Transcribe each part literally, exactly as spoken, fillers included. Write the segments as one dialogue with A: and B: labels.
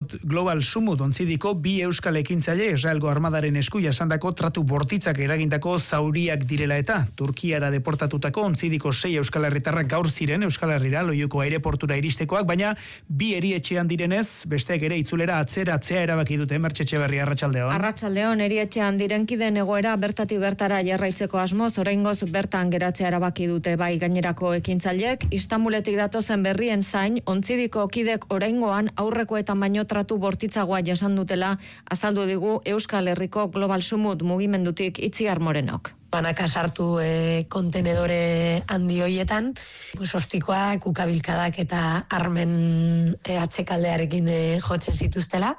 A: Sumut, Global Sumut ontzidiko bi euskal ekintzaile Israelgo armadaren esku jasandako tratu bortitzak eragindako zauriak direla eta Turkiara deportatutako ontzidiko sei euskal herritarrak gaur ziren Euskal Herrira Loiuko aireportura iristekoak, baina bi erietxean direnez, besteek ere itzulera atzeratzea erabaki dute. Mertxe Etxeberria, arratsaldeon.
B: Arratsaldeon, erietxean direnkiden egoera bertatik bertara jarraitzeko asmoz, oraingoz bertan geratzea erabaki dute. Bai, gainerako ekintzailek Istanbuletik datozen berrien zain, ontzidiko kidek oraingoan aurrekoetan baino tratu bortitzagoa jasan dutela azaldu digu Euskal Herriko Global Sumut mugimendutik Itziar Morenok.
C: Banaka sartu e, kontenedore handi hoietan, pues, ostikoak, ukabilkadak eta armen e, atzekaldearekin e, jotzen zituztela,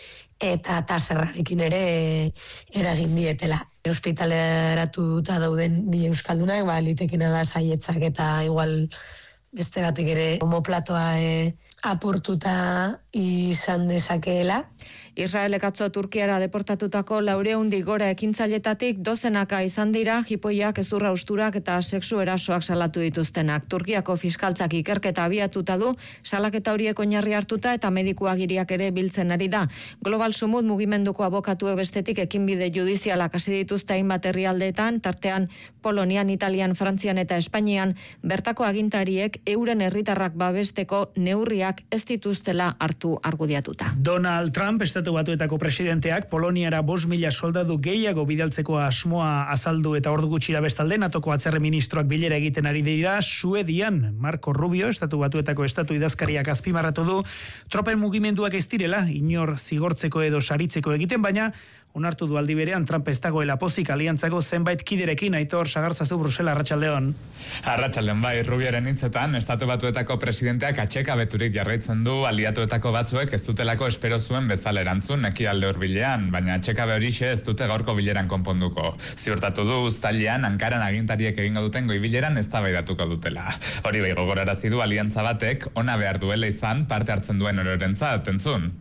C: eta taserrarekin ere e, eragin dietela. Ospitaleratuta dauden bi euskaldunak, ba, litekena da saietzak eta igual beste batek ere homoplatoa e, apurtuta izan dezakeela.
B: Israelek atzo Turkiara deportatutako laurehundik gora ekintzaileetatik dozenaka izan dira jipoiak, ezurra usturak eta sexu erasoak salatu dituztenak. Turkiako fiskaltzak ikerketa abiatuta du, salaketa horiek oinarri hartuta eta mediku agiriak ere biltzen ari da. Global Sumut mugimenduko abokatuek bestetik ekinbide judizialak hasi dituzte hainbat herrialdeetan, tartean Polonian, Italian, Frantzian eta Espainian, bertako agintariek euren herritarrak babesteko neurriak ez dituztela hartu argudiatuta.
A: Donald Trump, Estatu Batuetako presidenteak Poloniara bost mila soldadu gehiago bidaltzeko asmoa azaldu eta ordu gutxira bestalde natoko atzerri ministroak bilera egiten ari dira Suedian. Marco Rubio, Estatu Batuetako estatu idazkariak azpimarratu du tropen mugimenduak ez direla inor zigortzeko edo saritzeko egiten, baina onartu du aldi berean Trump ez dagoela pozik aliantzako zenbait kiderekin. Aitor Sagarzazu, Brusela, arratsaldeon.
D: Arratsaldeon, bai, Rubioren hitzetan Estatu Batuetako presidenteak atsekabeturik jarraitzen du aliatuetako batzuek ez dutelako espero zuen bezala erantzun ekialde hurbilean, baina atsekabe horixe ez dute gaurko bileran konponduko. Ziurtatu du uztailean Ankaran agintariek egingo duten goi bileran eztabaidatuko dutela. Hori bai gogorarazi du aliantza batek ona behar duela izan parte hartzen duen ororentzat, entzun.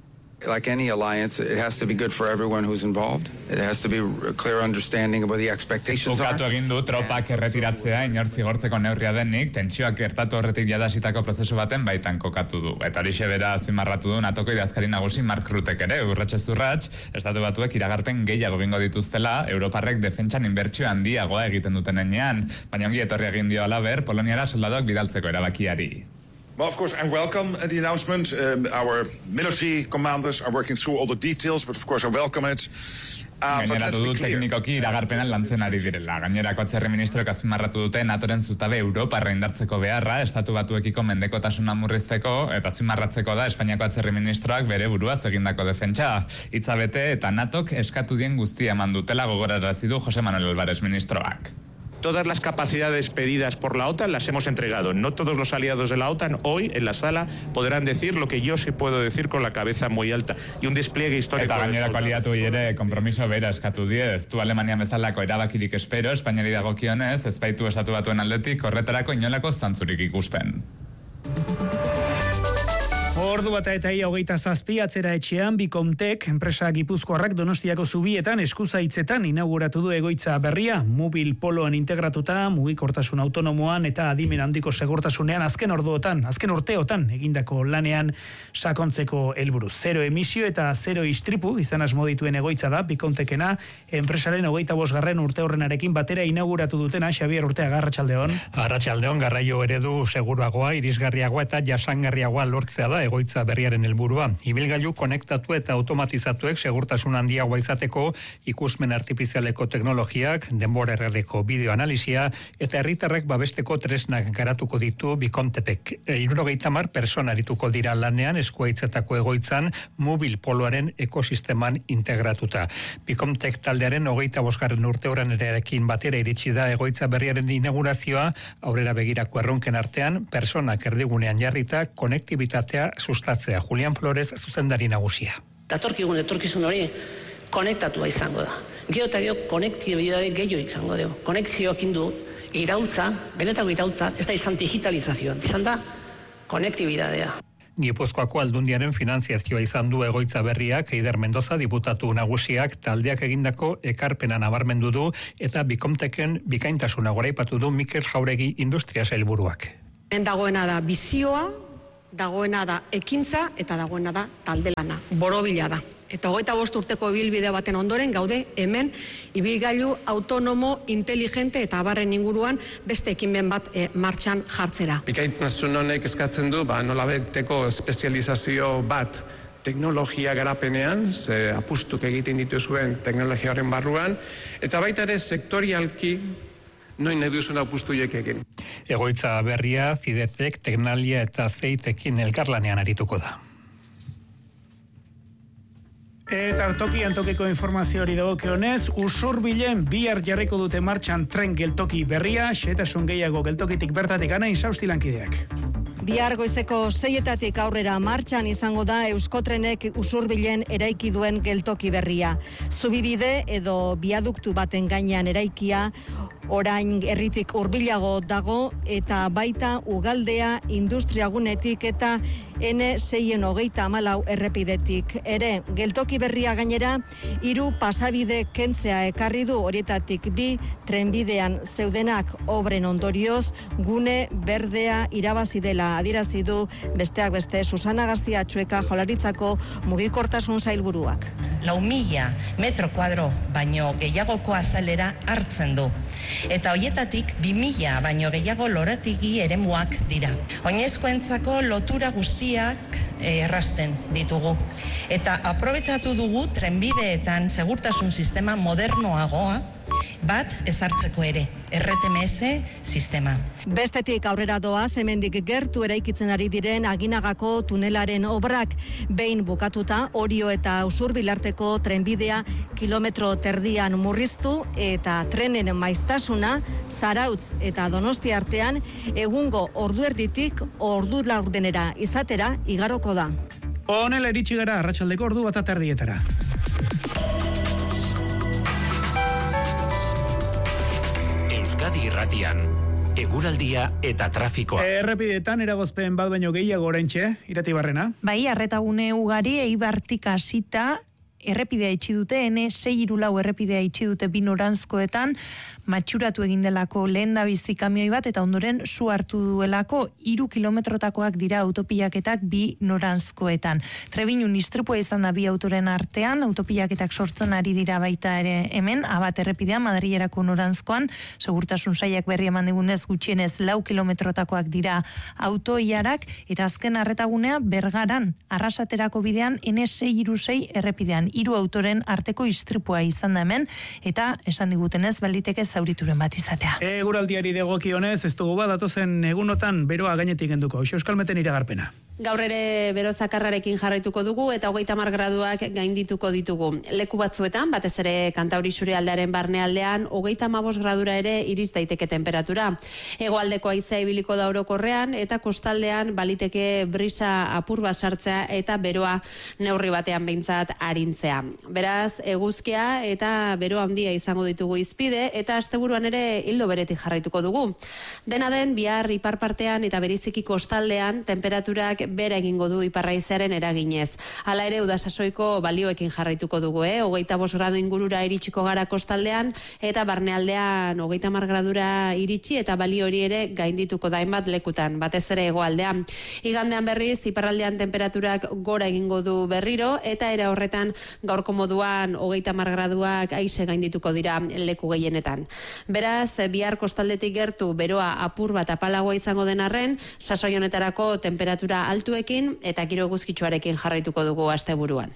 E: Like any alliance, it has to be good for everyone who's involved. It has to be a clear understanding of what the expectations are.
D: Ukatu egin du tropak erretiratzea inor zigortzeko neurria denik, tentsioak gertatu horretik jadasitako prozesu baten baitan kokatu du. Eta horixe bera azpimarratu du natoko idazkari nagusi Mark Rutek ere, urratxez urratx, Estatu Batuek iragarpen gehiago bingo dituztela, Europarrek defentsan inbertsio handiagoa egiten duten enean, baina ongi etorri egin dio alaber, Poloniara soldadoak bidaltzeko erabakiari.
F: Well, of course, I welcome uh, the announcement. Um, our military commanders are working through all the details, but of course I welcome it. Uh,
D: Gaineratu du teknikoki iragarpenan lantzen ari direla. Gainerako atzerri ministroek azpimarratu dute NATOren zutabe Europarra indartzeko beharra, Estatu Batuekiko mendekotasuna murrizteko eta azpimarratzeko da Espainiako atzerri ministroak bere buruaz egindako defentsa. Hitza bete eta NATOk eskatu dien guztia eman dutela gogorarazi du Jose Manuel Álvarez ministroak.
G: Todas las capacidades pedidas por la OTAN las hemos entregado. No todos los aliados de la OTAN hoy en la sala podrán decir lo que yo sí puedo decir con la cabeza muy alta. Y un despliegue histórico.
D: Eta gainerako aliatu ere kompromiso bera eskatu die. Ez du Alemania bezalako erabakirik espero, Espainiari dagokionez, ez baitu Estatu Batuen aldetik horretarako inolako zantzurik ikusten.
A: Ordu bata eta ia hogeita zazpi atzera etxean Bikomtek enpresa gipuzkoarrak Donostiako zubietan eskuzaitzetan inauguratu du egoitza berria, mobil poloan integratuta, mugikortasun autonomoan eta adimen handiko segurtasunean azken orduotan, azken urteotan egindako lanean sakontzeko helburuz. Zero emisio eta zero istripu izan asmo dituen egoitza da Bikomtekena, enpresaren hogeita bosgarren urte horrenarekin batera inauguratu dutena. Xabier Urteaga, arratsaldeon.
H: Arratsaldeon, garraio eredu seguruagoa, irisgarriagoa eta jasangarriagoa lortzea da egoitza berriaren helburua. Ibilgailu konektatu eta automatizatuek segurtasun handiagoa izateko ikusmen artifizialeko teknologiak, denbora errerreko bideoanalizia eta herritarrek babesteko tresnak garatuko ditu Bikomtepek. hirurogeita hamar persona arituko dira lanean eskuaitzetako egoitzan mobil poloaren ekosisteman integratuta. Bikomtek taldearen hogeita bosgarren urte horrenarekin batera iritsi da egoitza berriaren inaugurazioa, aurrera begirako erronken artean personak erdigunean jarrita konektibitatea sustatzea. Julian Flores, zuzendari nagusia.
I: Datorkigun etorkizun hori konektatua izango da. Gero eta gero konektibidade gehiago izango dugu. Konekzioakin du iraultza, benetako iraultza, ez da izan digitalizazioa, izan da konektibidadea.
H: Gipuzkoako Aldundiaren finanziazioa izan du egoitza berriak. Eider Mendoza diputatu nagusiak taldeak egindako ekarpena nabarmendu du eta Bikomteken bikaintasuna goraipatu du Mikel Jauregi industria sailburuak.
J: Dagoena da bizioa, dagoena da ekintza eta dagoena da taldelana, borobila da. Eta hogeita bost urteko ibilbide baten ondoren gaude hemen ibilgailu autonomo, inteligente eta abarren inguruan beste ekimen bat e, martxan jartzera.
K: Bikaintasun honek eskatzen du, ba, nolabeteko espezializazio bat teknologia garapenean, ze apustuk egiten dituzuen teknologia horren barruan, eta baita ere sektorialki noin nahi duzuen apustu egin.
H: Egoitza berria, Zidetek, Teknalia eta Zeitekin elkarlanean arituko da.
A: Eta tokian tokiko informazio hori dagokionez, Usurbilen bihar jarriko dute martxan tren geltoki berria, xehetasun gehiago geltokitik bertatik Ana Insausti lankideak.
L: Bihar goizeko seietatik aurrera martxan izango da Euskotrenek Usurbilen eraiki duen geltoki berria. Zubibide edo biaduktu baten gainean eraikia, orain herritik hurbilago dago eta baita Ugaldea industriagunetik eta N seien hogeita hamalau errepidetik. Ere, geltoki berria gainera, hiru pasabide kentzea ekarri du, horietatik bi trenbidean zeudenak obren ondorioz, gune berdea irabazi dela adierazi du besteak beste Susana García Txueka Jaurlaritzako mugikortasun sailburuak.
M: Lau mila metro kuadro baino gehiagoko azalera hartzen du. Eta hoietatik bi mila baino gehiago lorategi eremuak dira. Oinezkoentzako lotura guztiak errasten ditugu. Eta aprobetxatu dugu trenbideetan segurtasun sistema modernoagoa bat ezartzeko ere, R T M S sistema.
L: Bestetik aurrera doaz, hemendik gertu eraikitzen ari diren Aginagako tunelaren obrak behin bukatuta, Orio eta Usurbil arteko trenbidea kilometro terdian murriztu eta trenen maiztasuna Zarautz eta Donosti artean egungo orduerditik ordu laurdenera izatera igaroko da.
A: Honela iritsi gara arratsaldeko ordu bat aterdietara.
N: Euskadi Irratian, eguraldia eta trafikoa.
A: Errepidetan eragozpen bat baino gehiago oraintxe, Irati Barrena.
O: Bai, arretagune ugari Eibartik hasita errepidea itxi dute, N sei hiru lau errepidea itxi dute bi noranzkoetan, matxuratu egin delako lehen da bizi kamioi bat eta ondoren su hartu duelako hiru kilometrotakoak dira autopilaketak bi noranzkoetan. Trebinun istripua izan da bi autoren artean, autopilaketak sortzen ari dira baita ere hemen, Abat errepidea Madrilerako noranzkoan, segurtasun sailak berri eman digunez gutxienez lau kilometrotakoak dira autoiarak, eta azken arretagunea Bergaran, Arrasaterako bidean N sei hiru sei errepidean, hiru autoren arteko istripua izan da hemen, eta esan digutenez balditeke zaurituren bat izatea.
A: Eguraldiari dagokionez, ez dugu bat datozen egunotan beroa gainetik genduko. Euskalmeten iragarpena.
P: Gaur ere bero zakarrarekin jarraituko dugu eta hogeita hamar graduak gaindituko ditugu. Leku batzuetan, batez ere Kantauri isurialdearen barnealdean, hogeita hamabost gradura ere iriz daiteke temperatura. Hegoaldeko haizea ibiliko da orokorrean eta kostaldean baliteke brisa apur bat sartzea eta beroa neurri batean behintzat arintzea. Beraz, eguzkia eta bero handia izango ditugu izpide eta asteburuan ere hildo beretik jarraituko dugu. Dena den, bihar ipar partean eta beriziki kostaldean temperaturak bera egingo du iparraizearen eraginez. Hala ere, udasasoiko balioekin jarraituko dugu, eh? hogeita bost gradu ingurura iritsiko gara kostaldean eta barnealdean hogeita hamar gradura iritsi eta balio hori ere gaindituko da hainbat lekutan, batez ere hegoaldean. Igandean berriz, iparraldean temperaturak gora egingo du berriro eta era horretan gaurko moduan hogeita hamar graduak aise gaindituko dira leku gehienetan. Beraz, bihar kostaldetik gertu beroa apur bat apalagoa izango den arren, sasoi honetarako temperatura altuekin eta giro eguzkitsuarekin jarraituko dugu asteburuan.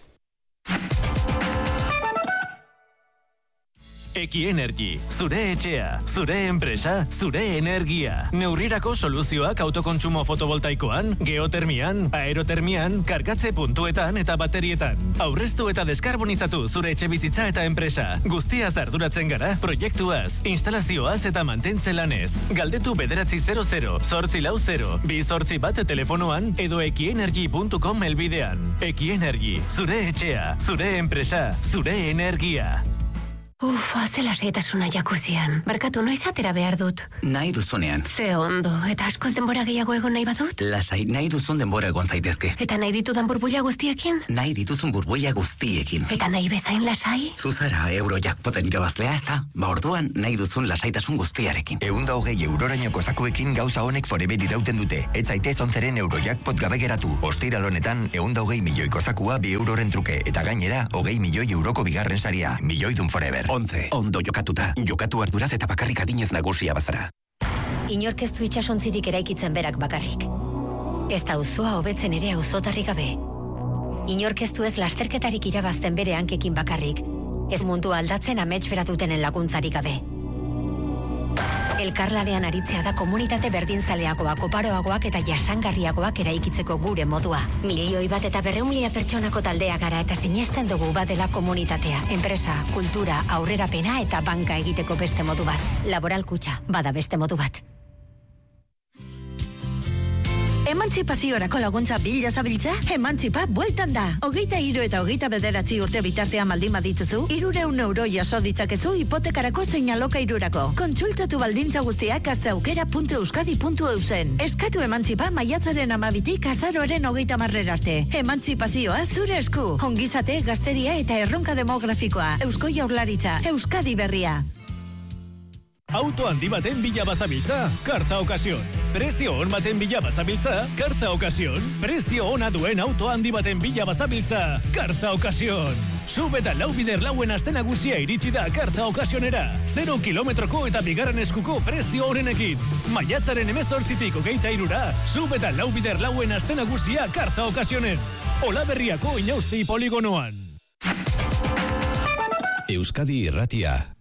N: Eki Energy, zure etxea, zure enpresa, zure energia. Neurrirako soluzioak autokontsumo fotovoltaikoan, geotermian, aerotermian, kargatze puntuetan eta baterietan. Aurreztu eta deskarbonizatu zure etxe bizitza eta enpresa. Guztiaz arduratzen gara, proiektuaz, instalazioaz eta mantentze lanez. Galdetu bederatzi zero zero, zortzi lau zero, bi zortzi bat telefonoan edo ekienergy puntu com elbidean. Eki Energy, zure etxea, zure enpresa, zure energia.
Q: Ufa, zela seitasuna jakuzian. Barkatu, noiz atera behar dut.
R: Nahi duzunean.
Q: Ze ondo, eta askoz denbora gehiago egon nahi badut?
R: Lasai, nahi duzun denbora egon zaitezke.
Q: Eta nahi ditudan burbuila guztiekin?
R: Nahi dituzun burbuila guztiekin.
Q: Eta nahi bezain lasai?
R: Zuzara, Eurojackpoten irabazlea ez da? Ba orduan, nahi duzun lasaitasun guztiarekin.
S: Eunda hogei eurorainoko zakuekin gauza honek forever irauten dute. Ez zaitez onzeren Eurojackpot gabe geratu. Ostiral honetan, eunda hogei milioiko zakua bi euroren truke. Eta gainera, hogei milioi euroko bigarren saria. Milioidun forever. Ontze, ondo jokatuta. Jokatu arduraz eta bakarrik adinez nagusia bazara.
Q: Inork ez du itxasontzirik eraikitzen berak bakarrik. Ez da auzoa hobetzen ere auzotarrik gabe. Inork ez du ez lasterketarik irabazten bere hankekin bakarrik. Ez mundu aldatzen amets beratutenen laguntzarik gabe. Elkarlanean aritzea da komunitate berdinzaleagoak, oparoagoak eta jasangarriagoak eraikitzeko gure modua. Milioi bat eta berreun mila pertsonako taldea gara eta sinesten dugu badela komunitatea, enpresa, kultura, aurrerapena eta banka egiteko beste modu bat. Laboral Kutxa, bada beste modu bat.
T: Emantzipaziorako laguntza bila zabiltza? Emantzipa bueltan da. Hogeita hiru eta hogeita bederatzi urte bitartean baldin badituzu, hirureun euro jaso ditzakezu hipotekarako zein alokairurako. Kontsultatu baldintza guztiak gazteaukera puntu euskadi puntu eusen. Eskatu emantzipa maiatzaren amabitik azaroaren hogeita marrer arte. Emantzipazioa zure esku. Ongizate, gazteria eta erronka demografikoa. Eusko Jaurlaritza, Euskadi berria.
N: Auto handi baten bila bazabiltza, Karza Ocasión. Prezio on baten bila bazabiltza, Karza Ocasión. Prezio ona duen auto handi baten bila bazabiltza, Karza Ocasión. Sub eta lau bider lauen aste nagusia iritsi da Karza Ocasionera. Zero kilometroko eta bigarren eskuko prezio honenekin. Maiatzaren hemezortzitik hogeita hirura, sub eta lau bider lauen aste nagusia Karza Ocasionen. Olaberriako Inausti poligonoan.
U: Euskadi Irratia.